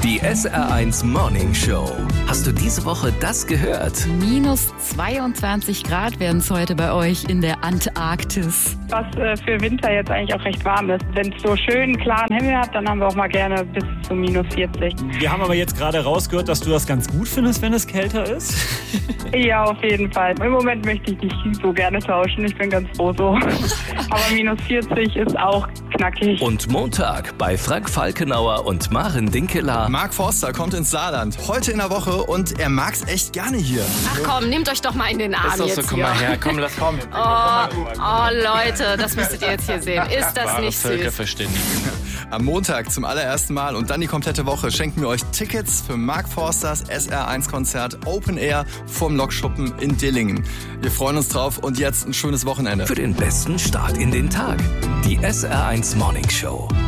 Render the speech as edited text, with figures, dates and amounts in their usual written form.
Die SR1 Morning Show. Hast du diese Woche das gehört? Minus 22 Grad werden es heute bei euch in der Antarktis. Was für Winter jetzt eigentlich auch recht warm ist. Wenn es so schön klaren Himmel hat, dann haben wir auch mal gerne bis zu minus 40. Wir haben aber jetzt gerade rausgehört, dass du das ganz gut findest, wenn es kälter ist. Ja, auf jeden Fall. Im Moment möchte ich nicht so gerne tauschen. Ich bin ganz froh so. Aber minus 40 ist auch knackig. Und Montag bei Frank Falkenauer und Maren Dinkeler. Mark Forster kommt ins Saarland, heute in der Woche, und er mag's echt gerne hier. Ach komm, nehmt euch doch mal in den Arm Ist doch jetzt so, komm hier. mal her, komm, lass kommen. Oh Leute, das müsstet ihr jetzt hier sehen. Ist das nicht süß? Völkerverständigung. Am Montag zum allerersten Mal und dann die komplette Woche schenken wir euch Tickets für Mark Forsters SR1-Konzert Open Air vom Lokschuppen in Dillingen. Wir freuen uns drauf und jetzt ein schönes Wochenende. Für den besten Start in den Tag. Die SR1 Morning Show.